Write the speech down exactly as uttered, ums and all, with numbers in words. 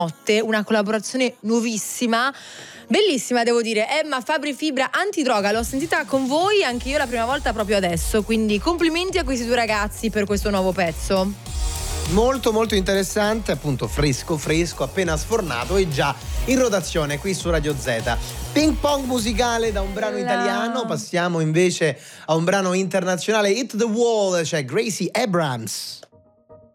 notte, una collaborazione nuovissima, bellissima devo dire. Emma Fabri Fibra, Antidroga, l'ho sentita con voi anche io la prima volta proprio adesso, quindi complimenti a questi due ragazzi per questo nuovo pezzo. Molto molto interessante, appunto fresco fresco, appena sfornato e già in rotazione qui su Radio Z. Ping pong musicale da un brano La... italiano, passiamo invece a un brano internazionale, Hit the Wall, cioè Gracie Abrams.